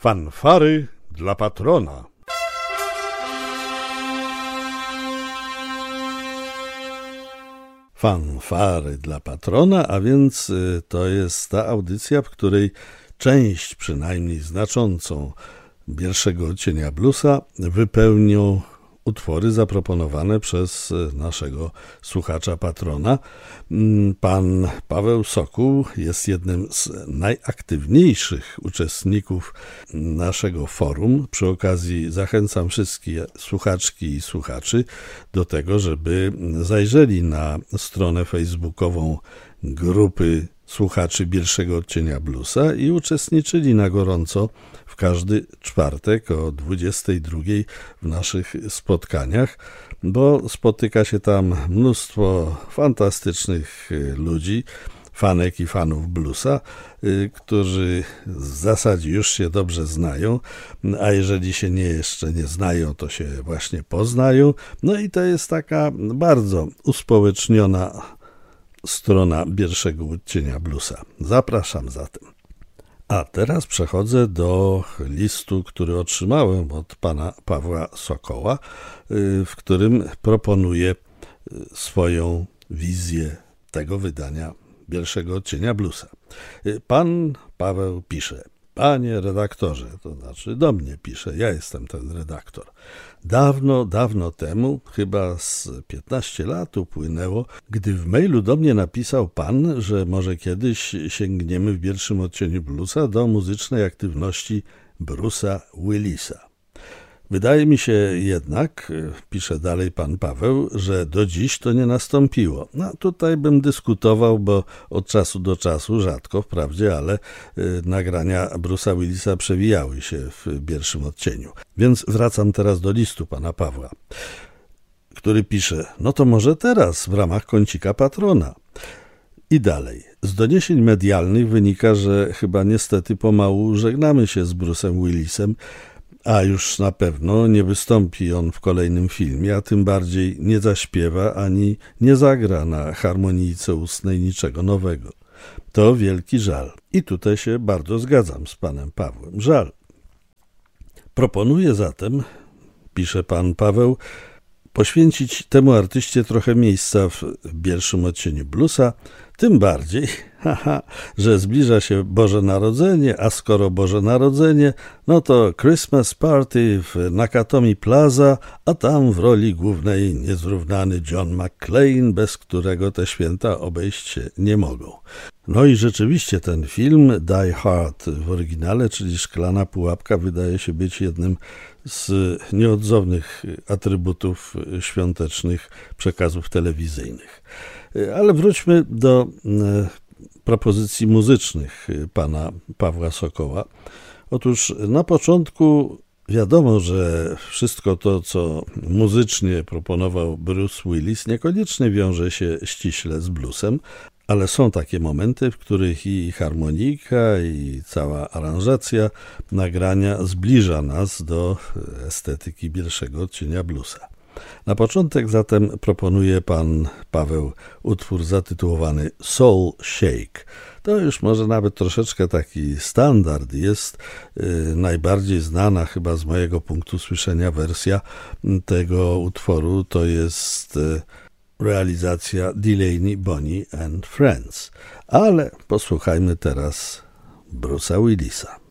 Fanfary dla patrona. Fanfary dla patrona, a więc to jest ta audycja, w której część przynajmniej znaczącą pierwszego odcienia bluesa wypełnią utwory zaproponowane przez naszego słuchacza patrona. Pan Paweł Sokół jest jednym z najaktywniejszych uczestników naszego forum. Przy okazji zachęcam wszystkich słuchaczki i słuchaczy do tego, żeby zajrzeli na stronę facebookową grupy słuchaczy pierwszego odcienia bluesa i uczestniczyli na gorąco w każdy czwartek o 22:00 w naszych spotkaniach, bo spotyka się tam mnóstwo fantastycznych ludzi, fanek i fanów bluesa, którzy w zasadzie już się dobrze znają, a jeżeli się jeszcze nie znają, to się właśnie poznają. No i to jest taka bardzo uspołeczniona strona pierwszego odcienia bluesa. Zapraszam zatem. A teraz przechodzę do listu, który otrzymałem od pana Pawła Sokoła, w którym proponuję swoją wizję tego wydania pierwszego odcienia bluesa. Pan Paweł pisze: panie redaktorze, to znaczy do mnie pisze, ja jestem ten redaktor. Dawno temu, chyba z 15 lat upłynęło, gdy w mailu do mnie napisał pan, że może kiedyś sięgniemy w pierwszym odcieniu bluesa do muzycznej aktywności Bruce'a Willisa. Wydaje mi się jednak, pisze dalej pan Paweł, że do dziś to nie nastąpiło. No tutaj bym dyskutował, bo od czasu do czasu, rzadko wprawdzie, ale nagrania Bruce'a Willisa przewijały się w pierwszym odcieniu. Więc wracam teraz do listu pana Pawła, który pisze: no to może teraz w ramach kącika patrona. I dalej. Z doniesień medialnych wynika, że chyba niestety pomału żegnamy się z Bruce'em Willisem, a już na pewno nie wystąpi on w kolejnym filmie, a tym bardziej nie zaśpiewa ani nie zagra na harmonijce ustnej niczego nowego. To wielki żal. I tutaj się bardzo zgadzam z panem Pawłem. Żal. Proponuję zatem, pisze pan Paweł, poświęcić temu artyście trochę miejsca w pierwszym odcieniu bluesa, tym bardziej, że zbliża się Boże Narodzenie, a skoro Boże Narodzenie, no to Christmas Party w Nakatomi Plaza, a tam w roli głównej niezrównany John McClane, bez którego te święta obejść się nie mogą. No i rzeczywiście ten film Die Hard w oryginale, czyli Szklana Pułapka, wydaje się być jednym z nieodzownych atrybutów świątecznych przekazów telewizyjnych. Ale wróćmy do propozycji muzycznych pana Pawła Sokoła. Otóż na początku wiadomo, że wszystko to, co muzycznie proponował Bruce Willis, niekoniecznie wiąże się ściśle z bluesem, ale są takie momenty, w których i harmonika, i cała aranżacja nagrania zbliża nas do estetyki pierwszego odcienia bluesa. Na początek zatem proponuje pan Paweł utwór zatytułowany Soul Shake. To już może nawet troszeczkę taki standard jest. Najbardziej znana chyba z mojego punktu słyszenia wersja tego utworu to jest realizacja Delaney, Bonnie and Friends. Ale posłuchajmy teraz Bruce'a Willisa.